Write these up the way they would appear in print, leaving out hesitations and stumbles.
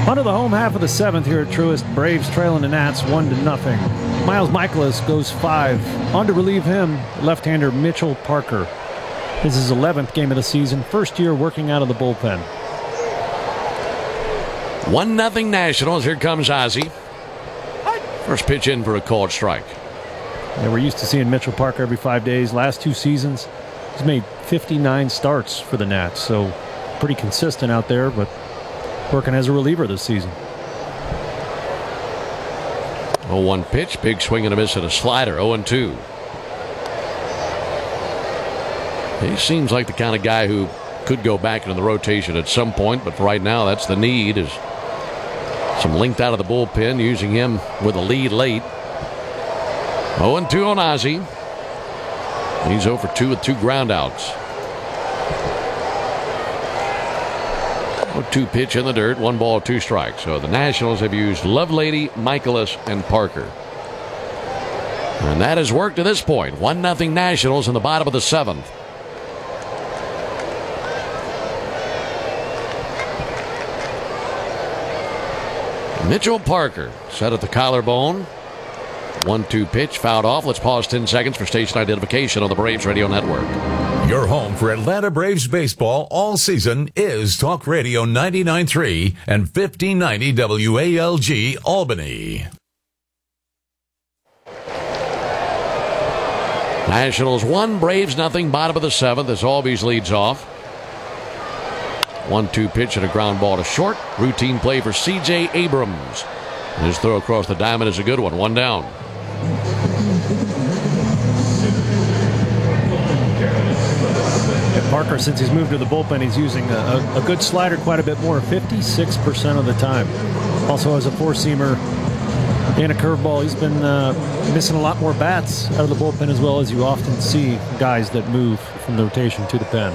On to the home half of the seventh here at Truist. Braves trailing the Nats 1-0. Miles Michaelis goes 5. On to relieve him, left-hander Mitchell Parker. This is his 11th game of the season, first year working out of the bullpen. 1-0 Nationals. Here comes Ozzie. First pitch in for a called strike. Yeah, we're used to seeing Mitchell Parker every 5 days. Last 2 seasons, he's made 59 starts for the Nats, so pretty consistent out there, but working as a reliever this season. 0-1 pitch, big swing and a miss at a slider. 0-2. He seems like the kind of guy who could go back into the rotation at some point, but for right now, that's the need. Is some linked out of the bullpen, using him with a lead late. 0-2 on Ozzie. He's 0 for 2 with 2 groundouts. 0-2 pitch in the dirt, 1 ball, 2 strikes. So the Nationals have used Lovelady, Michaelis, and Parker. And that has worked to this point. 1-0 Nationals in the bottom of the 7th. Mitchell Parker set at the collarbone. 1-2 pitch, fouled off. Let's pause 10 seconds for station identification on the Braves Radio Network. Your home for Atlanta Braves baseball all season is Talk Radio 99.3 and 1590 WALG Albany. Nationals 1, Braves 0, bottom of the 7th as Albies leads off. 1-2 pitch and a ground ball to short. Routine play for C.J. Abrams. His throw across the diamond is a good one. 1 down. Parker, since he's moved to the bullpen, he's using a good slider quite a bit more, 56% of the time. Also has a four-seamer and a curveball. He's been missing a lot more bats out of the bullpen, as well as you often see guys that move from the rotation to the pen.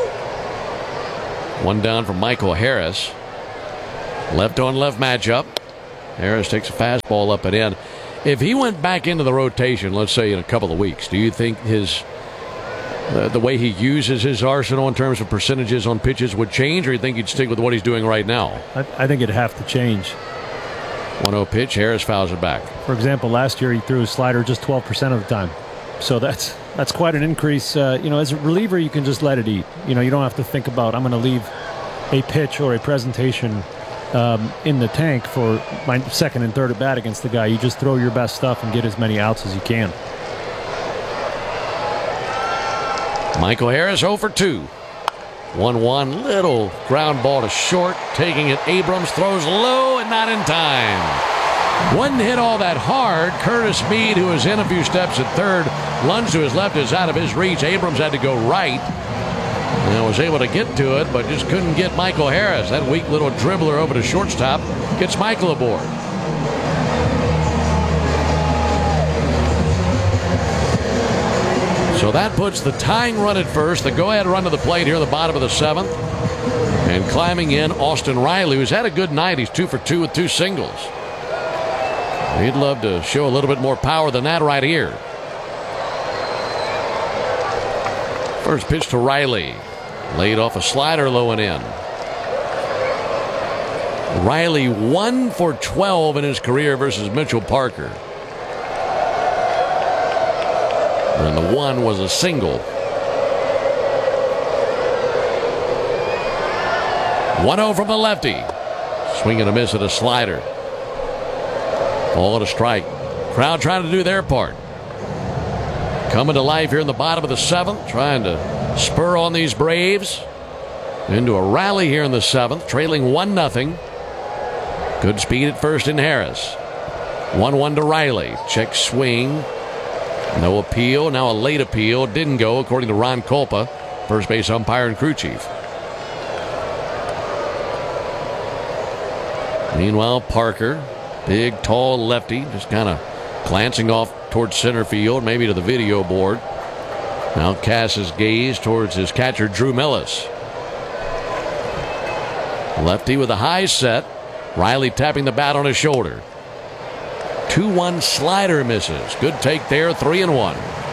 1 down from Michael Harris. Left-on-left matchup. Harris takes a fastball up and in. If he went back into the rotation, let's say in a couple of weeks, do you think the way he uses his arsenal in terms of percentages on pitches would change, or you think he'd stick with what he's doing right now? I think it'd have to change. 1-0 pitch, Harris fouls it back. For example, last year he threw his slider just 12% of the time. So that's quite an increase. As a reliever, you can just let it eat. You don't have to think about, I'm going to leave a pitch or a presentation in the tank for my second and third at bat against the guy. You just throw your best stuff and get as many outs as you can. Michael Harris 0 for 2. 1-1, little ground ball to short. Taking it, Abrams throws low and not in time. Wouldn't hit all that hard. Curtis Mead, who was in a few steps at third, lunged to his left, is out of his reach. Abrams had to go right and was able to get to it, but just couldn't get Michael Harris. That weak little dribbler over to shortstop gets Michael aboard. So that puts the tying run at first, the go-ahead run to the plate here in the bottom of the 7th. And climbing in, Austin Riley, who's had a good night. He's 2 for 2 with 2 singles. He'd love to show a little bit more power than that right here. First pitch to Riley. Laid off a slider low and in. Riley 1 for 12 in his career versus Mitchell Parker. And the 1 was a single. 1-0 from the lefty. Swing and a miss at a slider. Ball to strike. Crowd trying to do their part. Coming to life here in the bottom of the 7th. Trying to spur on these Braves. Into a rally here in the 7th. Trailing 1-0. Good speed at first in Harris. 1-1 to Riley. Check swing. No appeal. Now a late appeal. Didn't go, according to Ron Kolpa, first base umpire and crew chief. Meanwhile, Parker, big, tall lefty, just kind of glancing off towards center field, maybe to the video board. Now casts his gaze towards his catcher, Drew Millis. Lefty with a high set. Riley tapping the bat on his shoulder. 2-1 slider misses. Good take there, 3-1.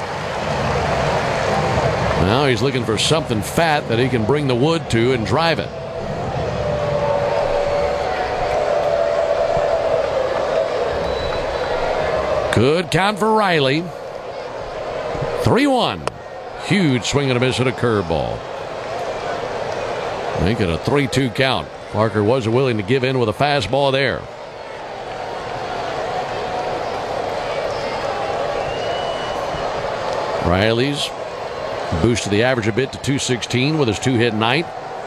Now he's looking for something fat that he can bring the wood to and drive it. Good count for Riley. 3-1. Huge swing and a miss at a curveball. Make it a 3-2 count. Parker wasn't willing to give in with a fastball there. Riley's boosted the average a bit to 216 with his 2-hit night.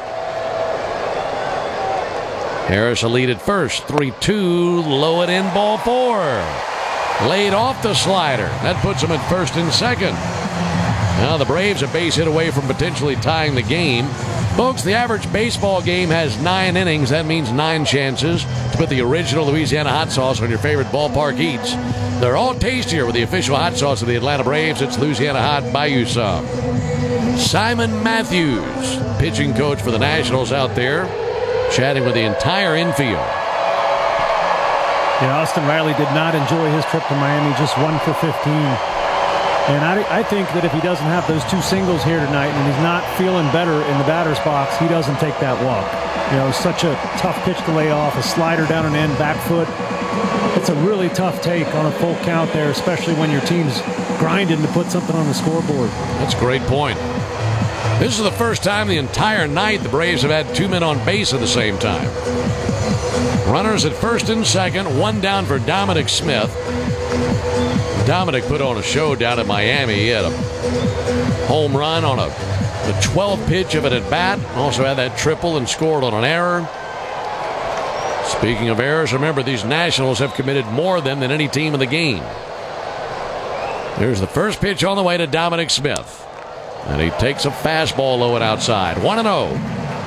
Harris a lead at first. 3-2. Low and in, ball 4. Laid off the slider. That puts him at first and second. Now the Braves a base hit away from potentially tying the game. Folks, the average baseball game has 9 innings. That means 9 chances to put the original Louisiana hot sauce on your favorite ballpark eats. They're all tastier with the official hot sauce of the Atlanta Braves. It's Louisiana Hot. Buy you some. Simon Matthews, pitching coach for the Nationals out there, chatting with the entire infield. Yeah, Austin Riley did not enjoy his trip to Miami, just 1 for 15. And I think that if he doesn't have those 2 singles here tonight and he's not feeling better in the batter's box, he doesn't take that walk. You know, such a tough pitch to lay off, a slider down and in, back foot. It's a really tough take on a full count there, especially when your team's grinding to put something on the scoreboard. That's a great point. This is the first time the entire night the Braves have had 2 men on base at the same time. Runners at first and second, 1 down for Dominic Smith. Dominic put on a show down in Miami. He had a home run on the 12th pitch of an at-bat. Also had that triple and scored on an error. Speaking of errors, remember these Nationals have committed more of them than any team in the game. There's the first pitch on the way to Dominic Smith. And he takes a fastball low and outside. 1-0.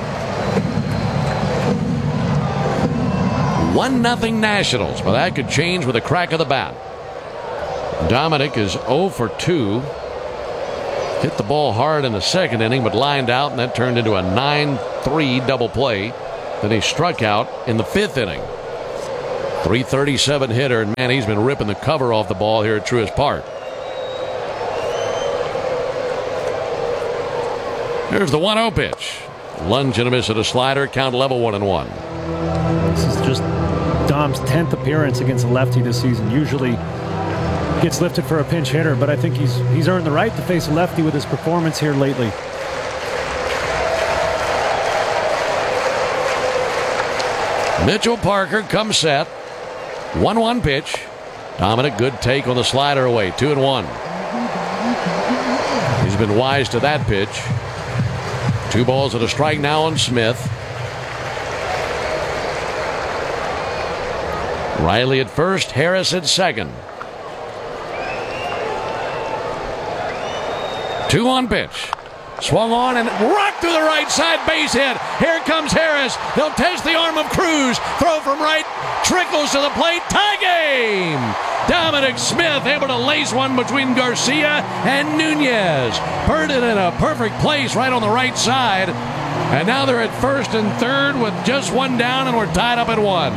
1-0 Nationals, but that could change with a crack of the bat. Dominic is 0 for 2. Hit the ball hard in the second inning, but lined out, and that turned into a 9-3 double play. Then he struck out in the 5th inning. 337 hitter, and man, he's been ripping the cover off the ball here at Truist Park. Here's the 1-0 pitch. Lunge and a miss at a slider. Count level 1-1. This is just Dom's 10th appearance against a lefty this season. Usually gets lifted for a pinch hitter, but I think he's earned the right to face a lefty with his performance here lately. Mitchell Parker comes set. 1-1 pitch. Dominic, good take on the slider away. 2-1. He's been wise to that pitch. 2 balls and a strike now on Smith. Riley at first, Harris at second. 2-1 pitch. Swung on and rocked to the right side, base hit. Here comes Harris. They'll test the arm of Cruz. Throw from right, trickles to the plate. Tie game. Dominic Smith able to lace one between Garcia and Nunez. Put it in a perfect place right on the right side. And now they're at first and third with just 1 down, and we're tied up at 1.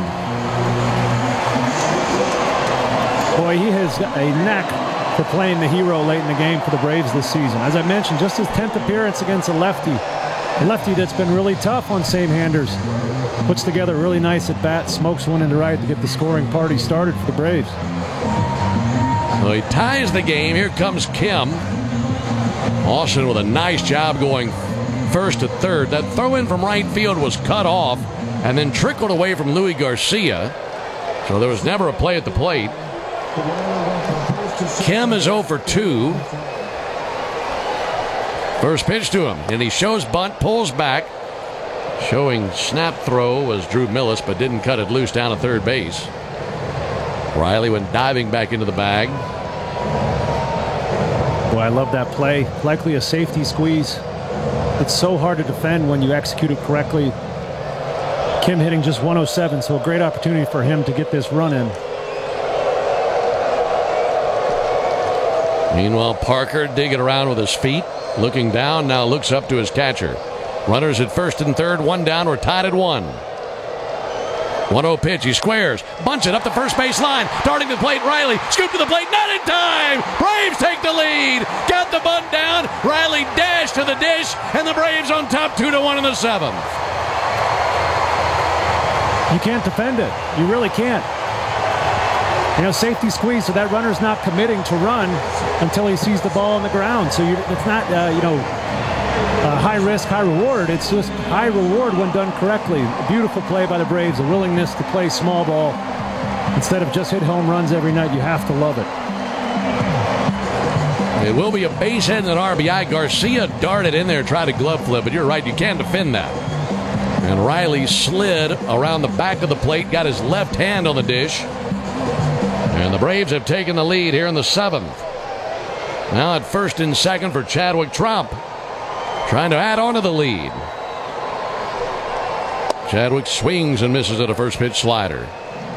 Boy, he has got a knack for playing the hero late in the game for the Braves this season. As I mentioned, just his 10th appearance against a lefty. A lefty that's been really tough on same-handers. Puts together a really nice at-bat, smokes one into right to get the scoring party started for the Braves. So he ties the game. Here comes Kim. Austin with a nice job going first to third. That throw in from right field was cut off and then trickled away from Louis Garcia. So there was never a play at the plate. Kim is 0 for 2. First pitch to him, and he shows bunt, pulls back. Showing snap throw was Drew Millis, but didn't cut it loose down at third base. Riley went diving back into the bag. Boy, I love that play. Likely a safety squeeze. It's so hard to defend when you execute it correctly. Kim hitting just 107, so a great opportunity for him to get this run in. Meanwhile, Parker digging around with his feet, looking down, now looks up to his catcher. Runners at first and third, 1 down, we're tied at 1. 1-0 pitch, he squares, bunts it up the first base line, darting to the plate, Riley, scoop to the plate, not in time! Braves take the lead, got the bunt down, Riley dashed to the dish, and the Braves on top 2-1 in the 7th. You can't defend it. You really can't. Safety squeeze, so that runner's not committing to run until he sees the ball on the ground. So it's not, high risk, high reward. It's just high reward when done correctly. A beautiful play by the Braves, a willingness to play small ball instead of just hit home runs every night. You have to love it. It will be a base hit and an RBI. Garcia darted in there, tried a glove flip, but you're right, you can't defend that. And Riley slid around the back of the plate, got his left hand on the dish. And the Braves have taken the lead here in the 7th. Now at first and second for Chadwick Tromp, trying to add on to the lead. Chadwick swings and misses at a first pitch slider.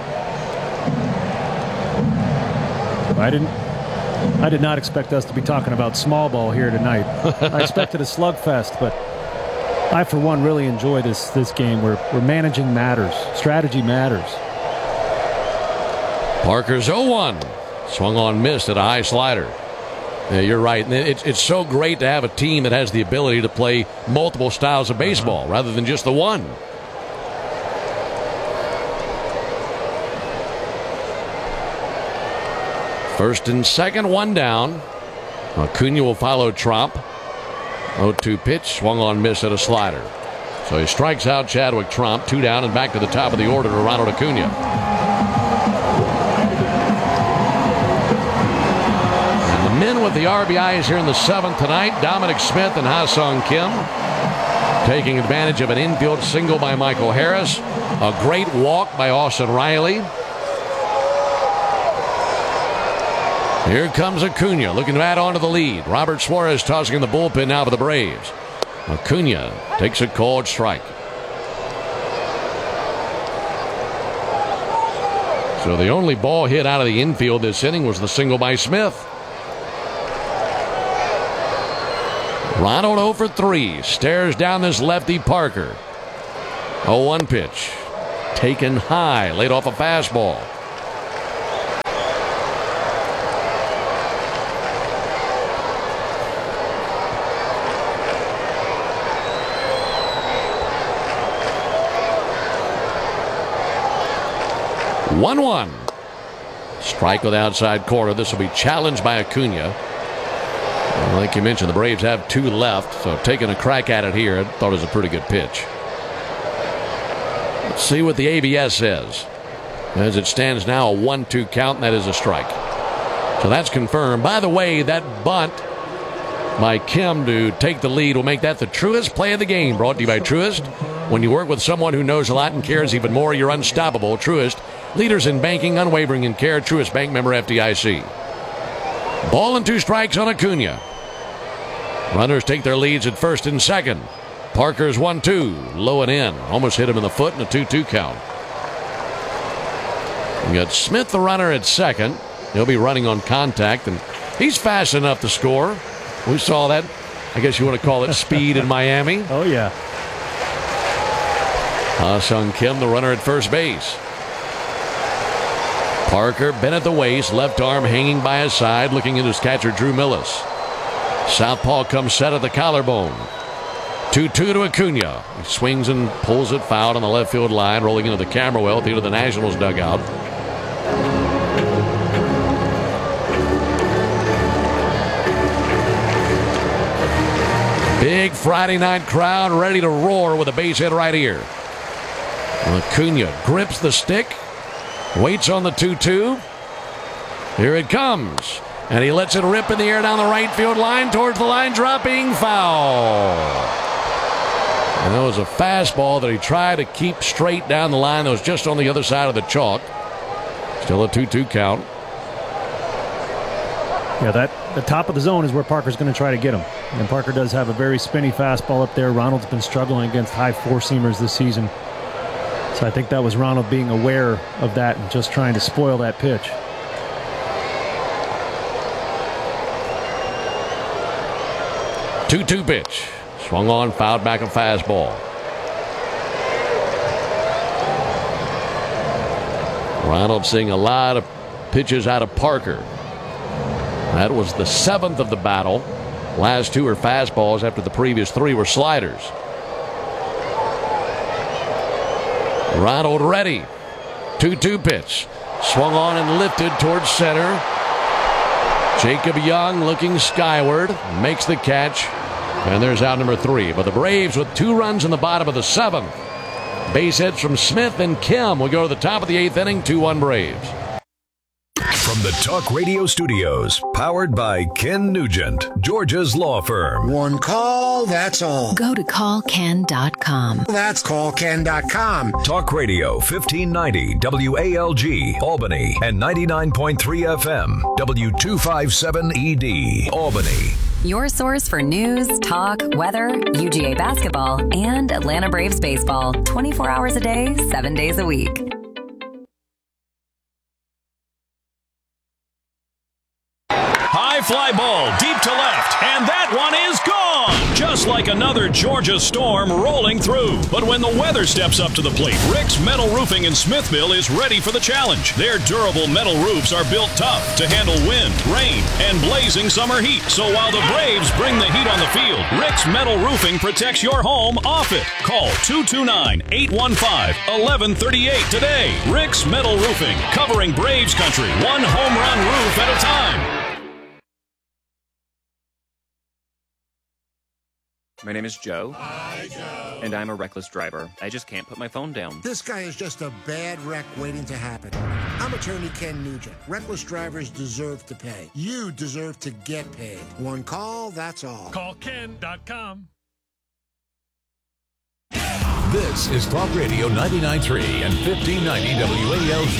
I did not expect us to be talking about small ball here tonight. I expected a slugfest, but I, for one, really enjoy this game where managing matters. Strategy matters. Parker's 0-1. Swung on, missed at a high slider. Yeah, you're right. It's so great to have a team that has the ability to play multiple styles of baseball rather than just the one. First and second, one down. Acuna will follow Tromp. 0-2 pitch, swung on, miss at a slider. So he strikes out Chadwick Tromp, 2 down and back to the top of the order to Ronald Acuna. And the men with the RBIs here in the 7th tonight, Dominic Smith and Ha-Seong Kim, taking advantage of an infield single by Michael Harris, a great walk by Austin Riley. Here comes Acuna looking to add on to the lead. Robert Suarez tossing in the bullpen now for the Braves. Acuna takes a called strike. So the only ball hit out of the infield this inning was the single by Smith. Ronald 0 for 3. Stares down this lefty Parker. 0-1 pitch. Taken high. Laid off a fastball. One. Strike with outside corner. This will be challenged by Acuna. Like you mentioned, the Braves have 2 left, so taking a crack at it here, I thought it was a pretty good pitch. Let's see what the ABS says. As it stands now, a 1-2 count, and that is a strike. So that's confirmed. By the way, that bunt by Kim to take the lead will make that the truest play of the game. Brought to you by Truist. When you work with someone who knows a lot and cares even more, you're unstoppable. Truist. Leaders in banking, unwavering in care. Truist Bank, member FDIC. Ball and 2 strikes on Acuna. Runners take their leads at first and second. Parker's 1-2, low and in. Almost hit him in the foot in a 2-2 count. We got Smith, the runner, at second. He'll be running on contact, and he's fast enough to score. We saw that. I guess you want to call it speed in Miami. Oh, yeah. Ha-Seong Kim, the runner at first base. Parker bent at the waist, left arm hanging by his side, looking into his catcher, Drew Millis. Southpaw comes set at the collarbone. 2-2 to Acuna. He swings and pulls it foul on the left field line, rolling into the camera well at the end of the Nationals dugout. Big Friday night crowd ready to roar with a base hit right here. Acuna grips the stick. Waits on the 2-2. Here it comes. And he lets it rip in the air down the right field line towards the line, dropping foul. And that was a fastball that he tried to keep straight down the line that was just on the other side of the chalk. Still a 2-2 count. Yeah, the top of the zone is where Parker's going to try to get him. And Parker does have a very spinny fastball up there. Ronald's been struggling against high 4-seamers this season. So I think that was Ronald being aware of that and just trying to spoil that pitch. Two-two pitch. Swung on, fouled back a fastball. Ronald seeing a lot of pitches out of Parker. That was the 7th of the battle. Last 2 were fastballs after the previous 3 were sliders. Ronald ready. 2-2 pitch. Swung on and lifted towards center. Jacob Young looking skyward, makes the catch, and there's out number 3. But the Braves with 2 runs in the bottom of the 7th. Base hits from Smith and Kim will go to the top of the 8th inning, 2-1 Braves. From the Talk Radio studios, powered by Ken Nugent, Georgia's law firm. One call, that's all. Go to callken.com. That's callken.com. Talk Radio 1590 WALG, Albany, and 99.3 FM, W257ED, Albany. Your source for news, talk, weather, UGA basketball, and Atlanta Braves baseball. 24 hours a day, 7 days a week. High fly ball deep to left, and that one is gone! Just like another Georgia storm rolling through. But when the weather steps up to the plate, Rick's Metal Roofing in Smithville is ready for the challenge. Their durable metal roofs are built tough to handle wind, rain, and blazing summer heat. So while the Braves bring the heat on the field, Rick's Metal Roofing protects your home off it. Call 229-815-1138 today. Rick's Metal Roofing, covering Braves country, one home run roof at a time. My name is Joe. Hi, Joe. And I'm a reckless driver. I just can't put my phone down. This guy is just a bad wreck waiting to happen. I'm attorney Ken Nugent. Reckless drivers deserve to pay. You deserve to get paid. One call, that's all. Callken.com. This is Talk Radio 99.3 and 1590 WALG.